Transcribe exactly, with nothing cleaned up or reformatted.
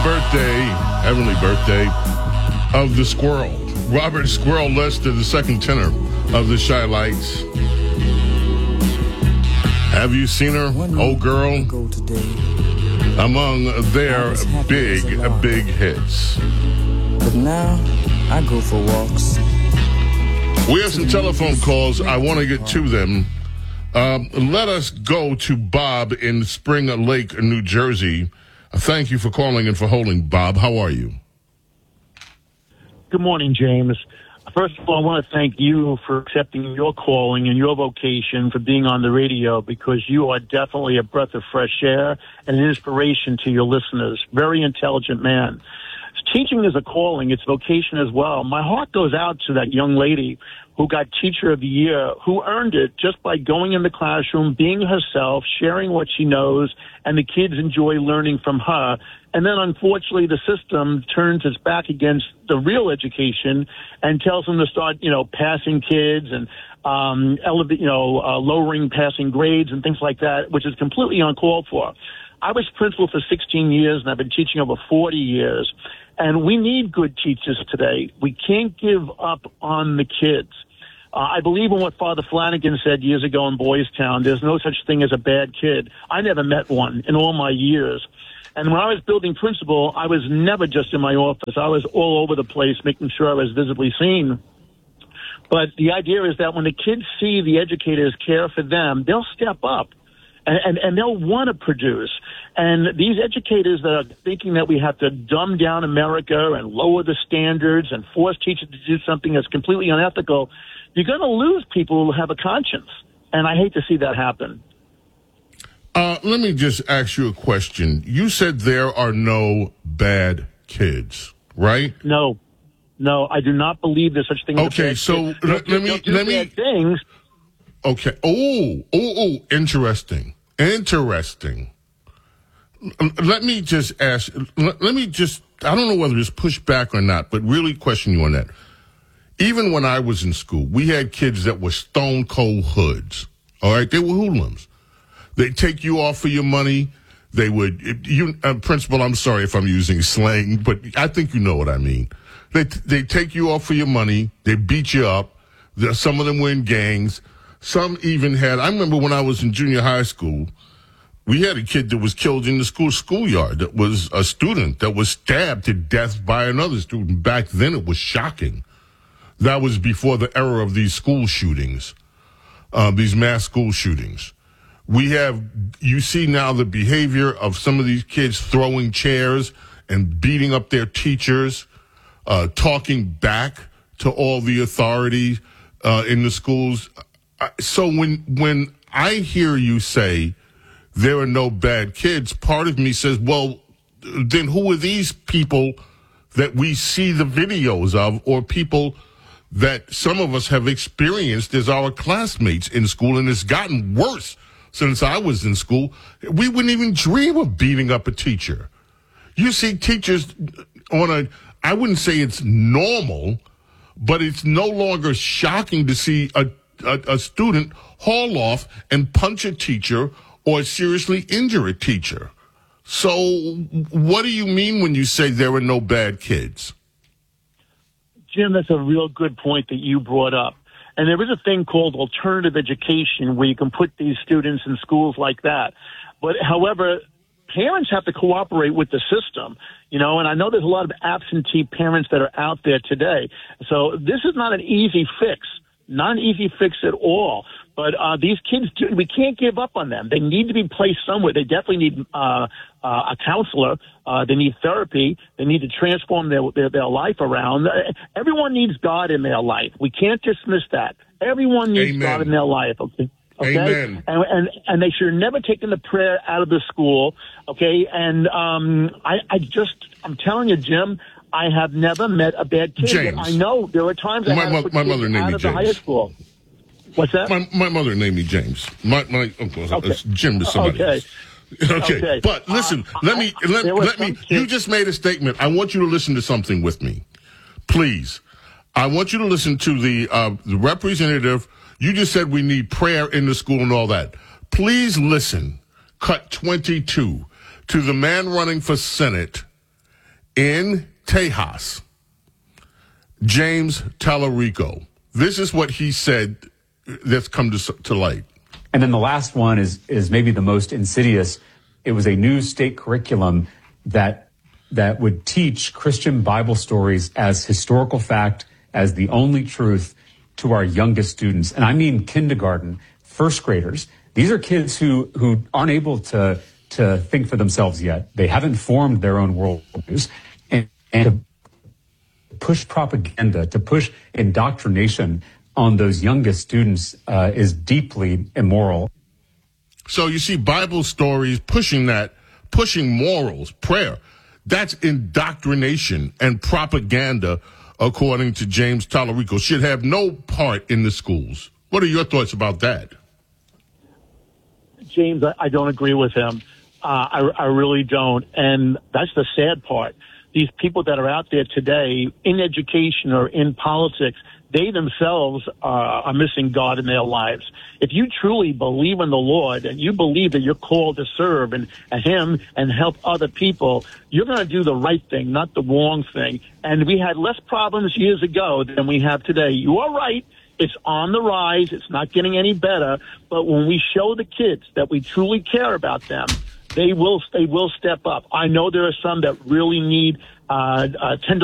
birthday, heavenly birthday, of the squirrel. Robert Squirrel Lester, the second tenor of the Shy Lights. Have you seen her, oh girl? Among their big, big hits. But now, I go for walks. We have some telephone calls. I want to get to them. Um, let us go to Bob in Spring Lake, New Jersey. Thank you for calling and for holding, Bob. How are you? Good morning, James. First of all, I want to thank you for accepting your calling and your vocation for being on the radio, because you are definitely a breath of fresh air and an inspiration to your listeners. Very intelligent man. Teaching is a calling. It's vocation as well. My heart goes out to that young lady who got Teacher of the Year, who earned it just by going in the classroom, being herself, sharing what she knows, and the kids enjoy learning from her. And then, unfortunately, the system turns its back against the real education and tells them to start, you know, passing kids and, um, elevate, you know, uh, lowering passing grades and things like that, which is completely uncalled for. I was principal for sixteen years, and I've been teaching over forty years. And we need good teachers today. We can't give up on the kids. Uh, I believe in what Father Flanagan said years ago in Boys Town. There's no such thing as a bad kid. I never met one in all my years. And when I was building principal, I was never just in my office. I was all over the place, making sure I was visibly seen. But the idea is that when the kids see the educators care for them, they'll step up. And, and, and they'll want to produce. And these educators that are thinking that we have to dumb down America and lower the standards and force teachers to do something that's completely unethical, you're going to lose people who have a conscience. And I hate to see that happen. Uh, let me just ask you a question. You said there are no bad kids, right? No. No, I do not believe there's such thing as okay, a bad so kid. let, let me... do let bad me things. Okay. Oh, oh, oh, interesting. Interesting. Let me just ask, let, let me just, I don't know whether it's pushback or not, but really question you on that. Even when I was in school, we had kids that were stone cold hoods. All right. They were hoodlums. They'd take you off for your money. They would, you, uh, principal, I'm sorry if I'm using slang, but I think you know what I mean. They, they take you off for your money. They beat you up. Some of them were in gangs. Some even had, I remember when I was in junior high school, we had a kid that was killed in the school schoolyard. That was a student that was stabbed to death by another student. Back then, it was shocking. That was before the era of these school shootings, uh, these mass school shootings. We have, you see now the behavior of some of these kids throwing chairs and beating up their teachers, uh, talking back to all the authorities uh, in the schools. So when when I hear you say there are no bad kids, part of me says, well, then who are these people that we see the videos of, or people that some of us have experienced as our classmates in school, and it's gotten worse since I was in school. We wouldn't even dream of beating up a teacher. You see teachers on a, I wouldn't say it's normal, but it's no longer shocking to see a A, a student haul off and punch a teacher or seriously injure a teacher. So what do you mean when you say there are no bad kids? Jim, that's a real good point that you brought up. And there is a thing called alternative education where you can put these students in schools like that. But however, parents have to cooperate with the system, you know, and I know there's a lot of absentee parents that are out there today. So this is not an easy fix. Not an easy fix at all. But uh, these kids, do, we can't give up on them. They need to be placed somewhere. They definitely need uh, uh, a counselor. Uh, they need therapy. They need to transform their, their, their life around. Everyone needs God in their life. We can't dismiss that. Everyone needs Amen. God in their life. Okay. Okay. Amen. And, and and they should have never taken the prayer out of the school. Okay. And um, I, I just, I'm telling you, Jim, I have never met a bad kid. James. I know there were times I My had mo- to put my kids mother named out me of the James. high school. What's that? My my mother named me James. My my uncle, Okay. Jim is somebody Okay. else. Okay. Okay. But listen, Uh, let me I- let, there were let me some you kids- just made a statement. I want you to listen to something with me. Please. I want you to listen to the uh, the representative. You just said we need prayer in the school and all that. Please listen. Cut twenty-two to the man running for Senate in Tejas, James Tallarico. This is what he said that's come to, to light. And then the last one is is maybe the most insidious. It was a new state curriculum that that would teach Christian Bible stories as historical fact, as the only truth to our youngest students. And I mean kindergarten, first graders. These are kids who who aren't able to to think for themselves yet. They haven't formed their own worldviews. And, and to push propaganda, to push indoctrination on those youngest students uh, is deeply immoral. So you see Bible stories pushing that, pushing morals, prayer. That's indoctrination and propaganda, according to James Tallarico, should have no part in the schools. What are your thoughts about that? James, I, I don't agree with him. Uh, I, I really don't. And that's the sad part. These people that are out there today in education or in politics, they themselves are, are missing God in their lives. If you truly believe in the Lord and you believe that you're called to serve and, and Him and help other people, you're going to do the right thing, not the wrong thing. And we had less problems years ago than we have today. You are right. It's on the rise. It's not getting any better. But when we show the kids that we truly care about them, they will they will step up. I know there are some that really need uh, uh, tender